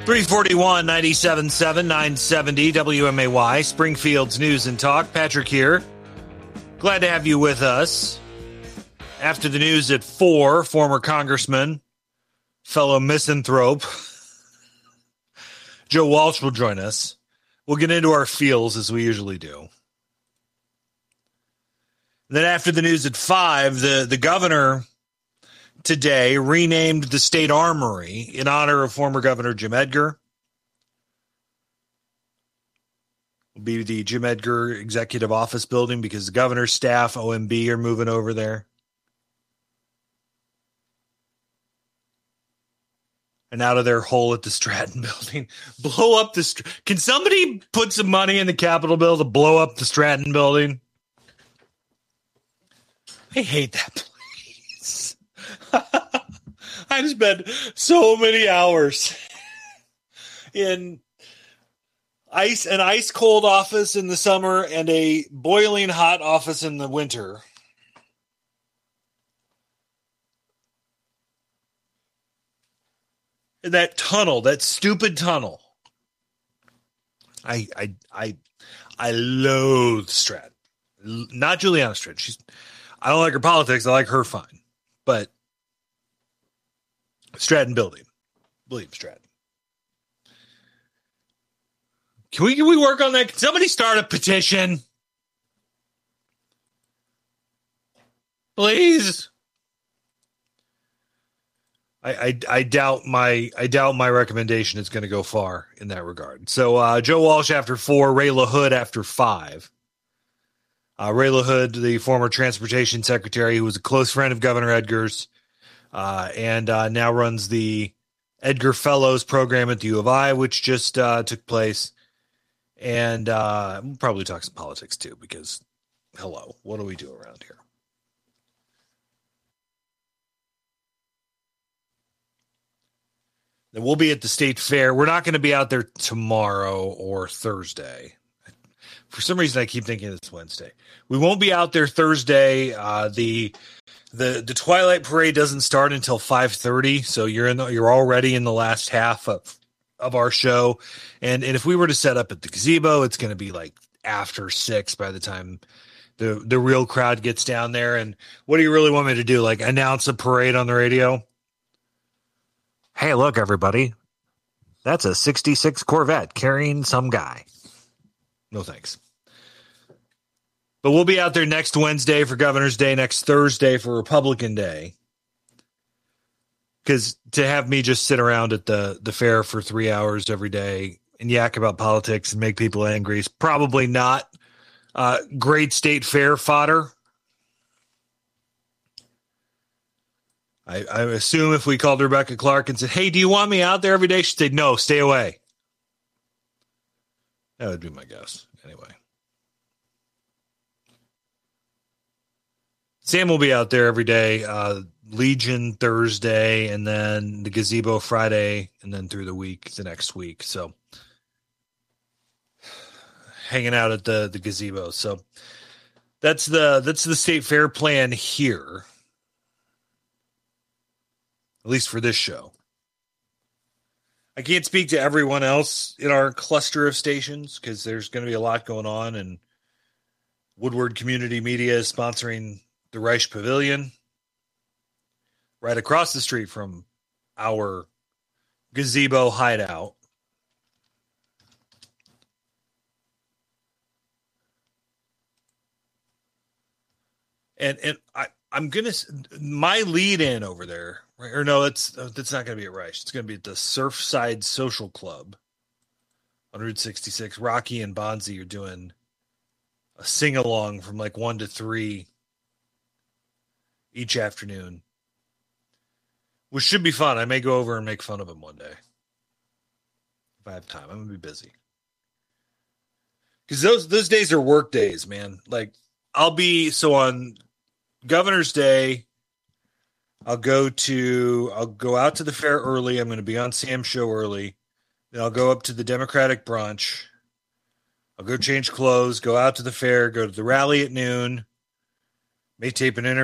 341 97.7 970 WMAY, Springfield's News and Talk. Patrick here. Glad to have you with us. After the news at 4, former Congressman, fellow misanthrope, Joe Walsh will join us. We'll get into our feels as we usually do. Then after the news at 5, the governor today renamed the state armory in honor of former Governor Jim Edgar. It'll be the Jim Edgar Executive Office Building because the governor's staff, OMB, are moving over there. And out of their hole at the Stratton Building, blow up the... Can somebody put some money in the Capitol bill to blow up the Stratton Building? I hate that place. I've spent so many hours in an ice cold office in the summer and a boiling hot office in the winter. And that tunnel, that stupid tunnel. I loathe Stratton. Not Juliana Stratton. I don't like her politics. I like her fine. But Stratton Building. Believe Stratton. Can we work on that? Can somebody start a petition? Please. I doubt my recommendation is going to go far in that regard. So Joe Walsh after 4, Ray LaHood after 5. Ray LaHood, the former transportation secretary, who was a close friend of Governor Edgar's, and now runs the Edgar Fellows program at the U of I, which just took place. And we'll probably talk some politics too, because, hello, what do we do around here? Then we'll be at the state fair. We're not going to be out there tomorrow or Thursday. For some reason, I keep thinking it's Wednesday. We won't be out there Thursday. The Twilight Parade doesn't start until 5:30, so you're already in the last half of our show. And if we were to set up at the gazebo, it's going to be like after 6 by the time the real crowd gets down there. And what do you really want me to do? Like announce a parade on the radio? Hey, look, everybody. That's a 66 Corvette carrying some guy. No thanks. But we'll be out there next Wednesday for Governor's Day, next Thursday for Republican Day. Because to have me just sit around at the fair for 3 hours every day and yak about politics and make people angry is probably not great state fair fodder. I assume if we called Rebecca Clark and said, hey, do you want me out there every day? She'd say, no, stay away. That would be my guess. Anyway. Sam will be out there every day. Legion Thursday, and then the gazebo Friday, and then through the week, the next week. So hanging out at the gazebo. So that's the state fair plan here. At least for this show. I can't speak to everyone else in our cluster of stations because there's going to be a lot going on, and Woodward Community Media is sponsoring the Reich Pavilion right across the street from our gazebo hideout. And I'm going to, my lead in over there, right? Or no, that's not going to be at Reich. It's going to be at the Surfside Social Club on Route 66. Rocky and Bonzi are doing a sing-along from like 1 to 3 each afternoon, which should be fun. I may go over and make fun of him one day. If I have time, I'm going to be busy. Because those days are work days, man. Like, I'll be, so on Governor's Day, I'll go out to the fair early. I'm going to be on Sam's show early. Then I'll go up to the Democratic brunch. I'll go change clothes, go out to the fair, go to the rally at noon, may tape an interview